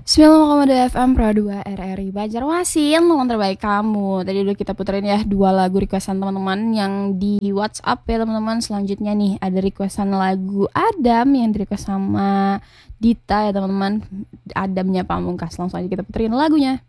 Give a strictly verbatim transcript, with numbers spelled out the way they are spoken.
sembilan koma dua F M Pro dua R R I Banjarmasin, teman terbaik kamu. Tadi udah kita puterin ya dua lagu requestan teman-teman yang di WhatsApp ya teman-teman. Selanjutnya nih ada requestan lagu Adam yang di request sama Dita ya teman-teman. Adamnya Pamungkas, langsung aja kita puterin lagunya.